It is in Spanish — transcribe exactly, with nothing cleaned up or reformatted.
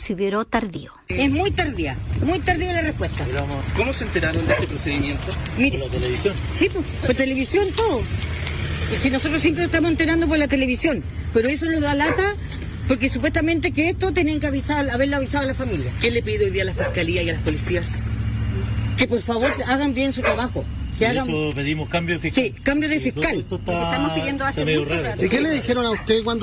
consideró tardío. Es muy tardía, muy tardía la respuesta. ¿Cómo se enteraron de este procedimiento? Mire, ¿Por la televisión? sí, pues, por televisión todo. Y si nosotros siempre estamos enterando por la televisión, pero eso nos da lata porque supuestamente que esto tenían que avisar, haberlo avisado a la familia. ¿Qué le pide hoy día a la Fiscalía y a las policías? Que por favor hagan bien su trabajo. Que De hagan... hecho, pedimos cambio de fiscal. Sí, cambio de Sí, todo fiscal. esto está- Estamos pidiendo hace está medio mucho raro. rato. ¿Y qué le dijeron a usted cuando